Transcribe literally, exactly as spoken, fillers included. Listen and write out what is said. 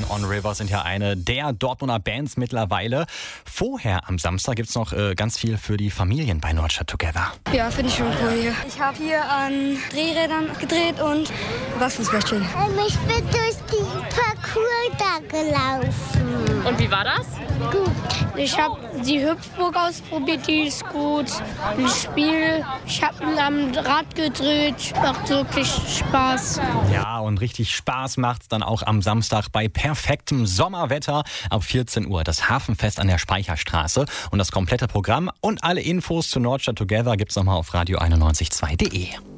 On River sind ja eine der Dortmunder Bands mittlerweile. Vorher am Samstag gibt es noch äh, ganz viel für die Familien bei Nordstadt Together. Ja, finde ich schon cool hier. Ich habe hier an Drehrädern gedreht und Wassersplättchen. Ich bin durch den Parcours da gelaufen. Und wie war das? Gut. Ich habe die Hüpfburg ausprobiert, die ist gut. Das Spiel, ich habe am Rad gedreht, macht wirklich Spaß. Ja, und richtig Spaß macht's dann auch am Samstag bei perfektem Sommerwetter ab vierzehn Uhr. Das Hafenfest an der Speicherstraße. Und das komplette Programm und alle Infos zu Nordstadt Together gibt's nochmal auf radio einundneunzig Komma zwei punkt de.